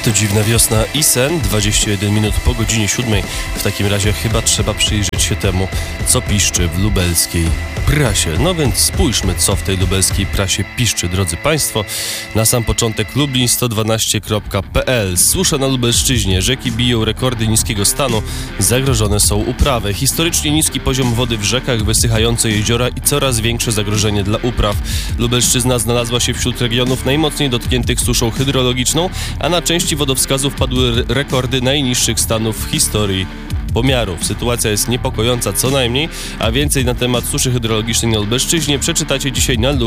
To dziwna wiosna i sen, 21 minut po godzinie 7. W takim razie chyba trzeba przyjrzeć się temu, co piszczy w lubelskiej prasie. No więc spójrzmy, co w tej lubelskiej prasie piszczy, drodzy Państwo. Na sam początek lublin112.pl. Susza na Lubelszczyźnie. Rzeki biją rekordy niskiego stanu. Zagrożone są uprawy. Historycznie niski poziom wody w rzekach, wysychające jeziora i coraz większe zagrożenie dla upraw. Lubelszczyzna znalazła się wśród regionów najmocniej dotkniętych suszą hydrologiczną, a na części wodowskazów padły rekordy najniższych stanów w historii pomiarów. Sytuacja jest niepokojąca co najmniej, a więcej na temat suszy hydrologicznej na Lubelszczyźnie przeczytacie dzisiaj na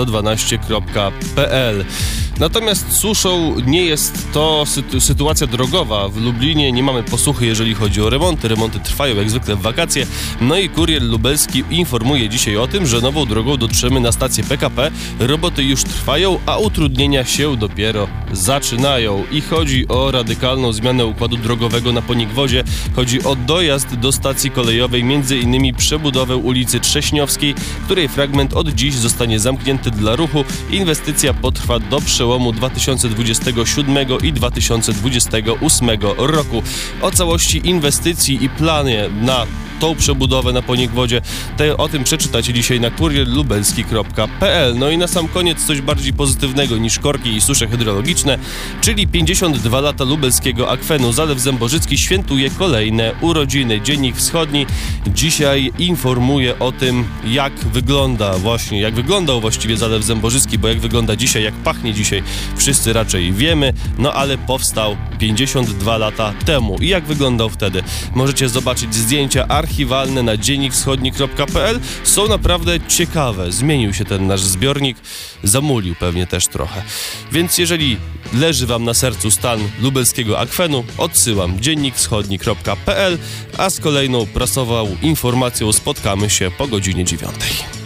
lublin112.pl. Natomiast suszą nie jest to sytuacja drogowa. W Lublinie nie mamy posłuchy, jeżeli chodzi o remonty. Remonty trwają jak zwykle w wakacje. No i kurier lubelski informuje dzisiaj o tym, że nową drogą dotrzemy na stację PKP. Roboty już trwają, a utrudnienia się dopiero zaczynają. I chodzi o radykalną zmianę układu drogowego na Ponikwozie. Chodzi o dojazd do stacji kolejowej, m.in. przebudowę ulicy Trześniowskiej, której fragment od dziś zostanie zamknięty dla ruchu. Inwestycja potrwa do przełomu 2027 i 2028 roku. O całości inwestycji i planie na tą przebudowę na Ponikwozie, o tym przeczytacie dzisiaj na kurierlubelski.pl. No i na sam koniec coś bardziej pozytywnego niż korki i susze hydrologiczne, czyli 52 lata lubelskiego akwenu. Zalew Zemborzycki świętuje kolejne urodziny. Dziennik Wschodni dzisiaj informuje o tym, jak wyglądał właściwie Zalew Zemborzycki, bo jak wygląda dzisiaj, jak pachnie dzisiaj, wszyscy raczej wiemy, no ale powstał 52 lata temu. I jak wyglądał wtedy? Możecie zobaczyć zdjęcia archiwalne na dziennikwschodni.pl. Są naprawdę ciekawe. Zmienił się ten nasz zbiornik, zamulił pewnie też trochę. Więc jeżeli leży wam na sercu stan lubelskiego akwenu, odsyłam dziennikwschodni.pl, a z kolejną prasową informacją spotkamy się po godzinie 9.